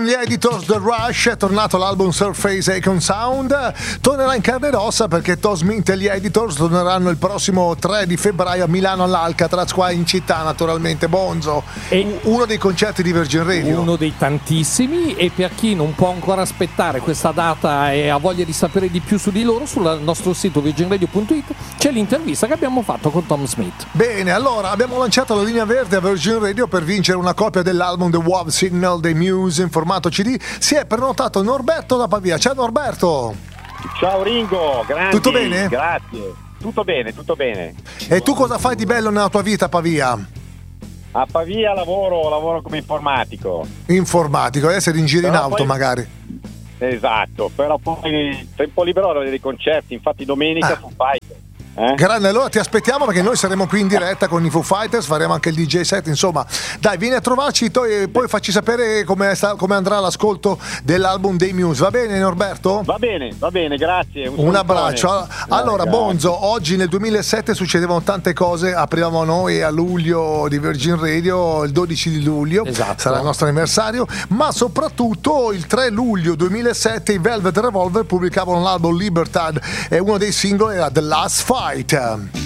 Gli Editors The Rush, è tornato l'album Surface Icon Sound, tornerà in carne ed ossa perché Tom Smith e gli Editors torneranno il prossimo 3 di febbraio a Milano all'Alcatraz, qua in città naturalmente. Bonzo, uno dei concerti di Virgin Radio, uno dei tantissimi, e per chi non può ancora aspettare questa data e ha voglia di sapere di più su di loro, sul nostro sito virginradio.it c'è l'intervista che abbiamo fatto con Tom Smith. Bene, allora abbiamo lanciato la linea verde a Virgin Radio per vincere una copia dell'album The Wow Signal dei Muse in formato CD. Si è prenotato Norberto da Pavia. Ciao Norberto. Ciao Ringo, grandi. Tutto bene? Grazie. Tutto bene, tutto bene. E tu cosa fai di bello nella tua vita a Pavia? A Pavia lavoro come informatico. Informatico, essere in giro in auto poi... magari. Esatto, però poi tempo libero ho dei concerti, infatti domenica su Fighter. Grande, allora ti aspettiamo perché noi saremo qui in diretta con i Foo Fighters, faremo anche il DJ set, insomma dai, vieni a trovarci e poi facci sapere come andrà l'ascolto dell'album dei Muse, va bene Norberto? Va bene, grazie. Un abbraccio. Allora Bonzo, oggi nel 2007 succedevano tante cose, aprivamo noi a luglio di Virgin Radio, il 12 di luglio, esatto, sarà il nostro anniversario, ma soprattutto il 3 luglio 2007 i Velvet Revolver pubblicavano l'album Libertad e uno dei singoli era The Last Fight.